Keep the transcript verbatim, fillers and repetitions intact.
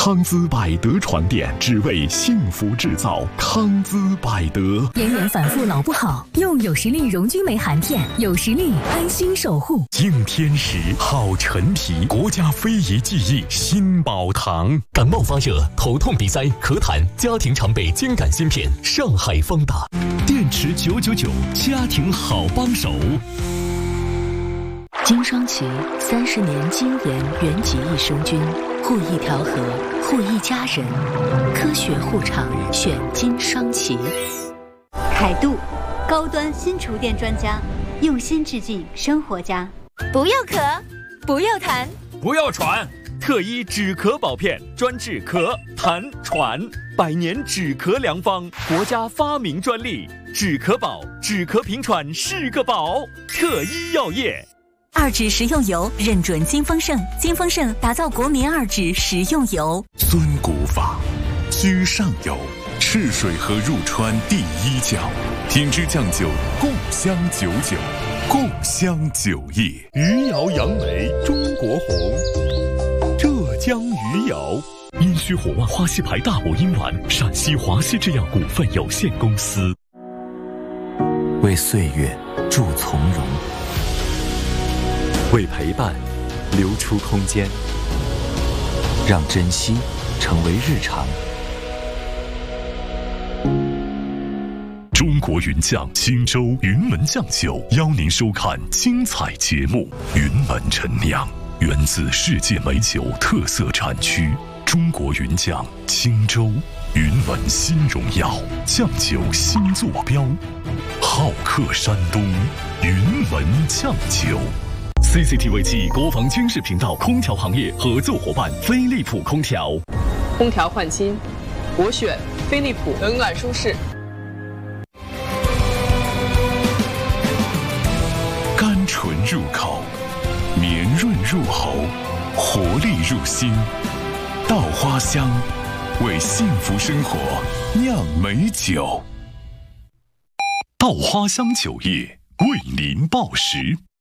康姿百德床垫，只为幸福制造。康姿百德， 炎炎反复老不好，用有实力溶菌酶含片，有实力安心守护。 敬天时，好陈皮，国家非遗技艺新宝堂。 感冒发热、头痛鼻塞、咳痰，家庭常备肩感芯片，上海方达。 电池九九九，家庭好帮手。 金双奇，三十年精研原籍益生菌，护一条河，护一家人，科学护肠，选金双奇。 凯度，高端新厨电专家，用心致敬生活家。 不要咳，不要痰， 不要喘，特医止咳宝片，专治咳、痰、喘，百年止咳良方，国家发明专利，止咳宝，止咳平喘是个宝。特医药业。 二指食用油认准金丰盛，金丰盛打造国民二指食用油。 尊古法，居上游，赤水河入川第一窖，品质酱酒，共襄九九，共襄酒业。余姚杨梅，中国红，浙江余姚。殷墟火万花溪牌大补阴丸，陕西华西制药股份有限公司。 为岁月筑从容，为陪伴留出空间，让珍惜成为日常。 中国云酱荆州云门酱酒邀您收看精彩节目。云门陈酿源自世界美酒特色产区中国云酱荆州云门新荣耀酱酒新坐标，好客山东云门酱酒。C C T V 暨国防军事频道空调行业合作伙伴飞利浦空调。 空调换新，我选飞利浦，冷暖舒适。 甘醇入口，绵润入喉，活力入心。稻花香，为幸福生活酿美酒。稻花香酒业为您报时。